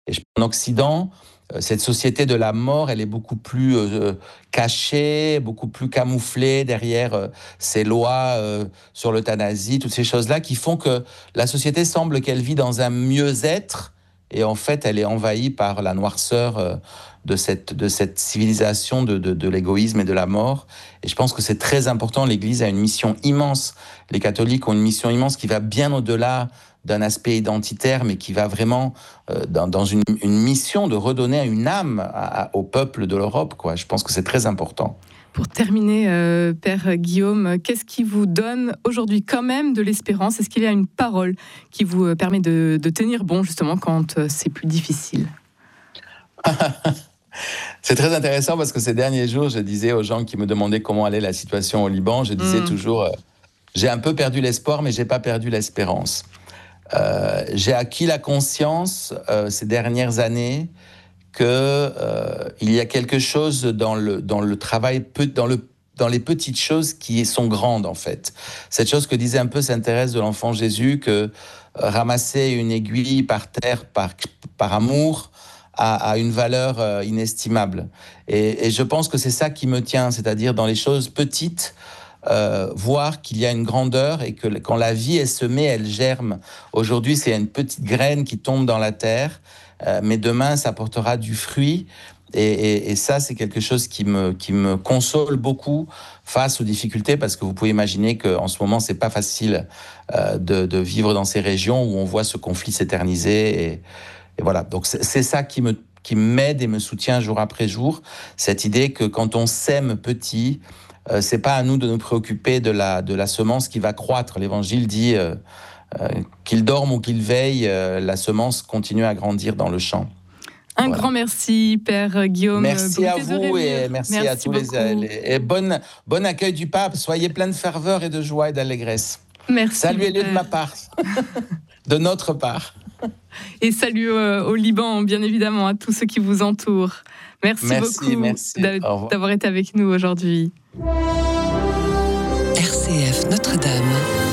Et en Occident, cette société de la mort, elle est beaucoup plus cachée, beaucoup plus camouflée derrière ces lois sur l'euthanasie, toutes ces choses-là qui font que la société semble qu'elle vit dans un mieux-être, et en fait, elle est envahie par la noirceur de cette civilisation de l'égoïsme et de la mort. Et je pense que c'est très important. L'Église a une mission immense. Les catholiques ont une mission immense qui va bien au-delà d'un aspect identitaire, mais qui va vraiment dans une mission de redonner une âme au peuple de l'Europe, quoi. Je pense que c'est très important. Pour terminer, Père Guillaume, qu'est-ce qui vous donne aujourd'hui quand même de l'espérance ? Est-ce qu'il y a une parole qui vous permet de tenir bon, justement, quand c'est plus difficile ? C'est très intéressant parce que ces derniers jours, je disais aux gens qui me demandaient comment allait la situation au Liban, je disais toujours, j'ai un peu perdu l'espoir, mais j'ai pas perdu l'espérance. J'ai acquis la conscience ces dernières années que il y a quelque chose dans le travail, dans les petites choses qui sont grandes, en fait. Cette chose que disait un peu Sainte Thérèse de l'Enfant Jésus, que ramasser une aiguille par terre par amour a une valeur inestimable. Et je pense que c'est ça qui me tient, c'est-à-dire dans les choses petites, voir qu'il y a une grandeur et que quand la vie est semée, elle germe. Aujourd'hui, c'est une petite graine qui tombe dans la terre, mais demain, ça portera du fruit. Et ça, c'est quelque chose qui me console beaucoup face aux difficultés, parce que vous pouvez imaginer qu'en ce moment, c'est pas facile de vivre dans ces régions où on voit ce conflit s'éterniser. Et voilà, donc c'est ça qui m'aide et me soutient jour après jour, cette idée que quand on sème petit, c'est pas à nous de nous préoccuper de la semence qui va croître. L'Évangile dit qu'il dorme ou qu'il veille, la semence continue à grandir dans le champ. Un grand merci, Père Guillaume. Merci à vous et merci à tous et bon accueil du pape. Soyez plein de ferveur et de joie et d'allégresse. Merci. Saluez-le de ma part, de notre part. Et salut au Liban, bien évidemment, à tous ceux qui vous entourent. Merci beaucoup d'avoir été avec nous aujourd'hui. RCF Notre-Dame.